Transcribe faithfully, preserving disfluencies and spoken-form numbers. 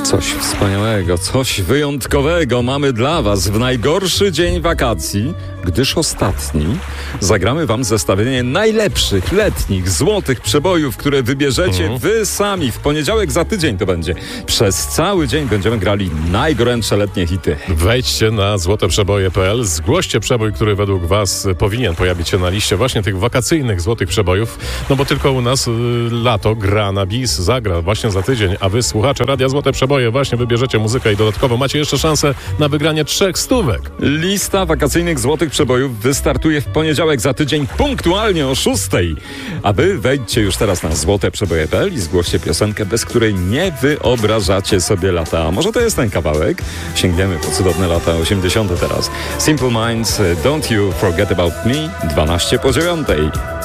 Coś wspaniałego, coś wyjątkowego mamy dla Was w najgorszy dzień wakacji, gdyż ostatni zagramy Wam zestawienie najlepszych, letnich, złotych przebojów, które wybierzecie mm. Wy sami. W poniedziałek za tydzień to będzie. Przez cały dzień będziemy grali najgorętsze letnie hity. Wejdźcie na złote przeboje kropka p l, zgłoście przebój, który według Was powinien pojawić się na liście właśnie tych wakacyjnych złotych przebojów, no bo tylko u nas y, lato gra na bis, zagra właśnie za tydzień, a Wy, słuchacze Radia Złote Przeboje, właśnie wybierzecie muzykę i dodatkowo macie jeszcze szansę na wygranie trzech stówek. Lista wakacyjnych złotych przebojów wystartuje w poniedziałek za tydzień punktualnie o szóstej. A Wy wejdźcie już teraz na złote przeboje kropka p l i zgłoście piosenkę, bez której nie wyobrażacie sobie lata. A może to jest ten kawałek? Sięgniemy po cudowne lata osiemdziesiąte teraz. Simple Minds, Don't You Forget About Me, dwanaście po dziewiątej.